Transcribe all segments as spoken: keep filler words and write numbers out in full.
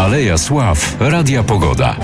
Aleja Sław Radia Pogoda.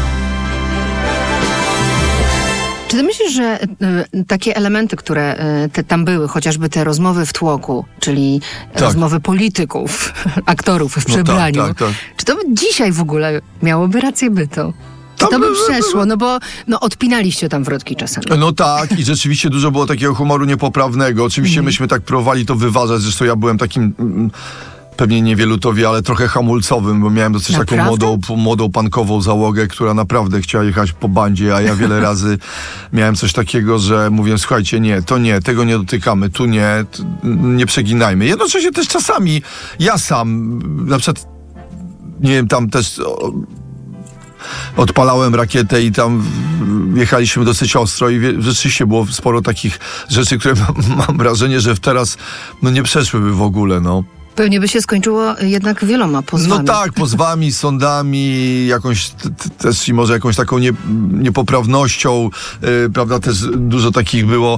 Czy ty myślisz, że y, takie elementy, które y, te, tam były, chociażby te rozmowy w tłoku, czyli tak. rozmowy polityków, aktorów w przebraniu, no tak, tak, tak. czy to by dzisiaj w ogóle miałoby rację bytu? Czy to by przeszło? No bo no, odpinaliście tam wrotki czasami. No tak, i rzeczywiście dużo było takiego humoru niepoprawnego. Oczywiście mm. myśmy tak próbowali to wyważać, zresztą ja byłem takim... Mm, pewnie niewielu to wie, ale trochę hamulcowym, bo miałem dosyć naprawdę? taką młodą, młodą punkową załogę, która naprawdę chciała jechać po bandzie, a ja wiele razy miałem coś takiego, że mówię, słuchajcie, nie, to nie, tego nie dotykamy, tu nie, t- nie przeginajmy. Jednocześnie też czasami ja sam, na przykład, nie wiem, tam też... O, odpalałem rakietę i tam jechaliśmy dosyć ostro i wie, rzeczywiście było sporo takich rzeczy, które mam, mam wrażenie, że teraz no nie przeszłyby w ogóle, no. Pewnie by się skończyło jednak wieloma pozwami. No tak, pozwami, sądami, jakąś t- t- też i może jakąś taką nie, niepoprawnością, yy, prawda, też dużo takich było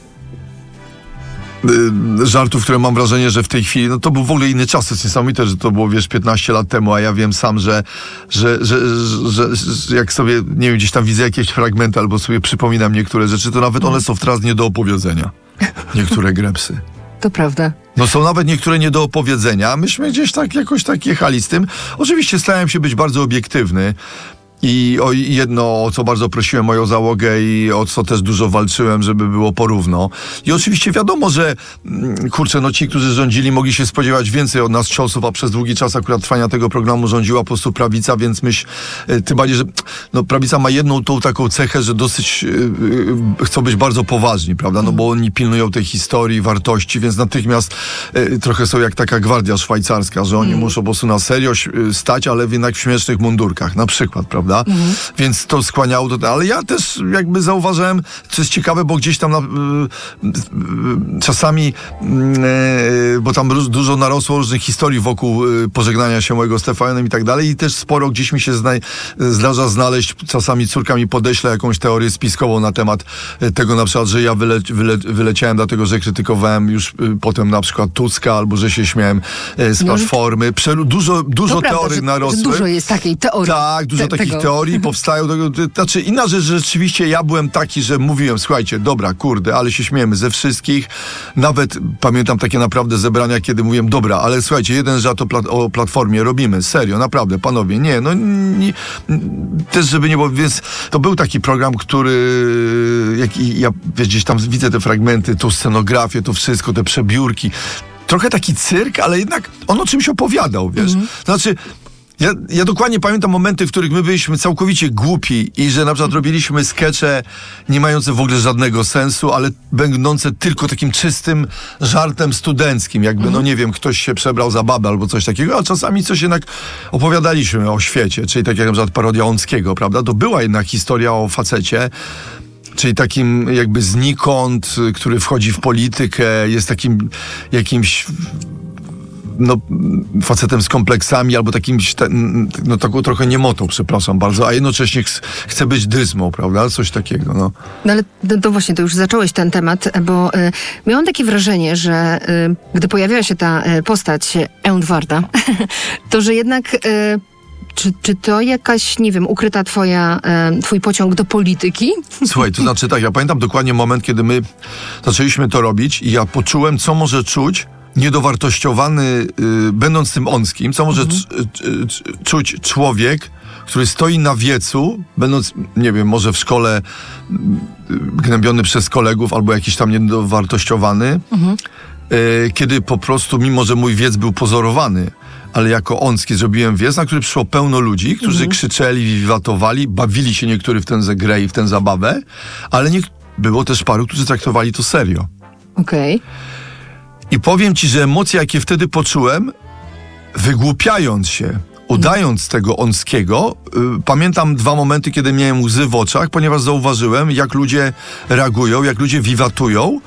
yy, żartów, które mam wrażenie, że w tej chwili, no to był w ogóle inny czas, to jest niesamowite, że to było, wiesz, piętnaście lat temu, a ja wiem sam, że, że, że, że, że jak sobie, nie wiem, gdzieś tam widzę jakieś fragmenty albo sobie przypominam niektóre rzeczy, to nawet one są teraz nie do opowiedzenia. Niektóre grepsy. To prawda. No są nawet niektóre nie do opowiedzenia. Myśmy gdzieś tak jakoś tak jechali z tym. Oczywiście starałem się być bardzo obiektywny. I o jedno, o co bardzo prosiłem moją załogę i o co też dużo walczyłem, żeby było porówno. I oczywiście wiadomo, że kurczę, no ci, którzy rządzili, mogli się spodziewać więcej od nas ciosów, a przez długi czas akurat trwania tego programu rządziła po prostu prawica, więc myśl, tym bardziej, że no prawica ma jedną tą taką cechę, że dosyć yy, chcą być bardzo poważni, prawda? No bo oni pilnują tej historii, wartości, więc natychmiast yy, trochę są jak taka gwardia szwajcarska, że oni mm. muszą po prostu na serio stać, ale jednak w śmiesznych mundurkach, na przykład, prawda? Mhm. Więc to skłaniało do tego. Ale ja też jakby zauważyłem, co jest ciekawe, bo gdzieś tam na, y, y, y, czasami, y, bo tam róż, dużo narosło różnych historii wokół y, pożegnania się mojego z T V N-em i tak dalej i też sporo gdzieś mi się zna, zdarza znaleźć, czasami córka mi podeśle jakąś teorię spiskową na temat y, tego na przykład, że ja wyle, wyle, wyleciałem dlatego, że krytykowałem już y, potem na przykład Tuska, albo że się śmiałem y, z Platformy. Przelu, dużo dużo prawda, teorii że, narosły. Że dużo jest takiej teorii. Tak, dużo te, takich tego. teorii powstają. Znaczy inna rzecz, że rzeczywiście ja byłem taki, że mówiłem, słuchajcie, dobra, kurde, ale się śmiejemy ze wszystkich. Nawet pamiętam takie naprawdę zebrania, kiedy mówiłem, dobra, ale słuchajcie, jeden żart o, plat- o Platformie robimy, serio, naprawdę, panowie, nie, no nie, też żeby nie było, więc to był taki program, który jak i ja wiesz, gdzieś tam widzę te fragmenty, tą scenografię, to wszystko, te przebiórki. Trochę taki cyrk, ale jednak on o czymś opowiadał, wiesz. Mhm. Znaczy, Ja, ja dokładnie pamiętam momenty, w których my byliśmy całkowicie głupi i że na przykład robiliśmy skecze nie mające w ogóle żadnego sensu, ale będące tylko takim czystym żartem studenckim. Jakby, mm. no nie wiem, ktoś się przebrał za babę albo coś takiego, a czasami coś jednak opowiadaliśmy o świecie, czyli tak jak na przykład parodia Łąckiego, prawda? To była jednak historia o facecie, czyli takim jakby znikąd, który wchodzi w politykę, jest takim jakimś... no, facetem z kompleksami albo takim, no taką trochę niemotą, przepraszam bardzo, a jednocześnie ch- chce być dyzmą, prawda? Coś takiego, no. No ale to, to właśnie, to już zacząłeś ten temat, bo y, miałam takie wrażenie, że y, gdy pojawiła się ta y, postać Eundwarda, to że jednak... Y, Czy, czy to jakaś, nie wiem, ukryta twoja, e, twój pociąg do polityki? Słuchaj, to znaczy tak, ja pamiętam dokładnie moment, kiedy my zaczęliśmy to robić i ja poczułem, co może czuć niedowartościowany, y, będąc tym Onskim, co może mhm. c- c- czuć człowiek, który stoi na wiecu, będąc, nie wiem, może w szkole y, gnębiony przez kolegów albo jakiś tam niedowartościowany, mhm. y, kiedy po prostu, mimo że mój wiec był pozorowany, ale jako Onski zrobiłem wiec, na który przyszło pełno ludzi, którzy mhm. krzyczeli, wiwatowali, bawili się niektórzy w tę grę i w tę zabawę, ale nie, było też paru, którzy traktowali to serio. Okej. Okay. I powiem ci, że emocje, jakie wtedy poczułem, wygłupiając się, udając mhm. tego Onskiego, y, pamiętam dwa momenty, kiedy miałem łzy w oczach, ponieważ zauważyłem, jak ludzie reagują, jak ludzie wiwatują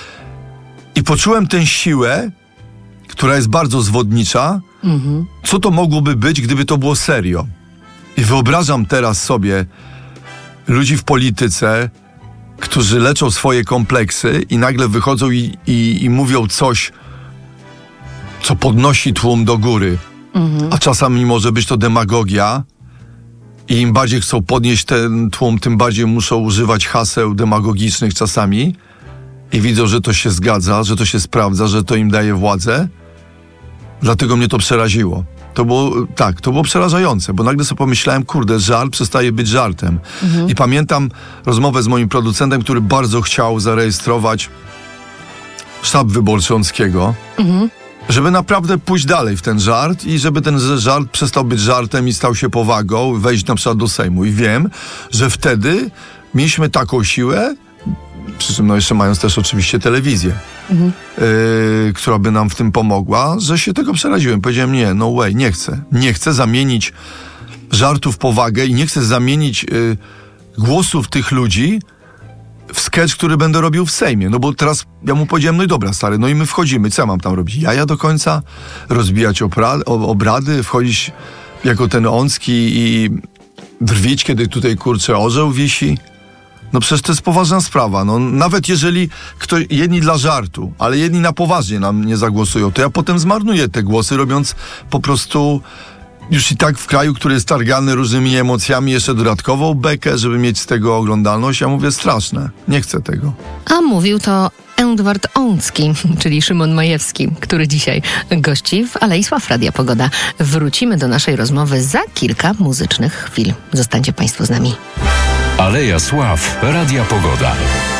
i poczułem tę siłę, która jest bardzo zwodnicza, mhm. co to mogłoby być, gdyby to było serio. I wyobrażam teraz sobie ludzi w polityce, którzy leczą swoje kompleksy i nagle wychodzą i, i, i mówią coś, co podnosi tłum do góry. Mhm. A czasami może być to demagogia i im bardziej chcą podnieść ten tłum, tym bardziej muszą używać haseł demagogicznych czasami i widzą, że to się zgadza, że to się sprawdza, że to im daje władzę. Dlatego mnie to przeraziło. To było, tak, to było przerażające, bo nagle sobie pomyślałem, kurde, żart przestaje być żartem. Mhm. I pamiętam rozmowę z moim producentem, który bardzo chciał zarejestrować sztab wyborczy Łąckiego, mhm. żeby naprawdę pójść dalej w ten żart i żeby ten żart przestał być żartem i stał się powagą, wejść na przykład do Sejmu. I wiem, że wtedy mieliśmy taką siłę, przy czym no jeszcze mając też oczywiście telewizję, mhm. yy, która by nam w tym pomogła, że się tego przeraziłem. Powiedziałem, nie, no way, nie chcę. Nie chcę zamienić żartów w powagę i nie chcę zamienić yy, głosów tych ludzi w sketch, który będę robił w Sejmie. No bo teraz ja mu powiedziałem, no i dobra, stary, no i my wchodzimy. Co ja mam tam robić? Jaja do końca? Rozbijać opra- obrady? Wchodzić jako ten Łącki i drwić, kiedy tutaj, kurczę, orzeł wisi? No przecież to jest poważna sprawa. No, nawet jeżeli ktoś, jedni dla żartu, ale jedni na poważnie nam nie zagłosują, to ja potem zmarnuję te głosy, robiąc po prostu już i tak w kraju, który jest targany różnymi emocjami, jeszcze dodatkową bekę, żeby mieć z tego oglądalność. Ja mówię, straszne. Nie chcę tego. A mówił to Ełndward Łącki, czyli Szymon Majewski, który dzisiaj gości w Alei Sław Radia Pogoda. Wrócimy do naszej rozmowy za kilka muzycznych chwil. Zostańcie Państwo z nami. Aleja Sław Radia Pogoda.